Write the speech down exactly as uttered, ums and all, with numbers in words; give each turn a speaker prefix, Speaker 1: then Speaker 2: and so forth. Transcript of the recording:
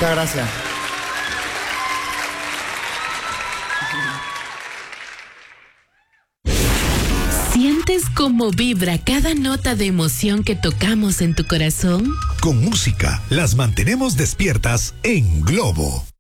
Speaker 1: Muchas gracias.
Speaker 2: ¿Sientes cómo vibra cada nota de emoción que tocamos en tu corazón?
Speaker 3: Con música las mantenemos despiertas en Globo.